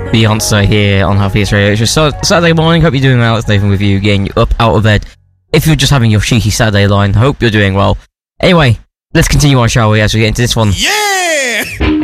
Beyonce here on Happy Radio. It's just Saturday morning. Hope you're doing well. It's Nathan with you, getting you up out of bed. If you're just having your cheeky Saturday line, hope you're doing well. Anyway, let's continue on, shall we, as we get into this one. Yeah!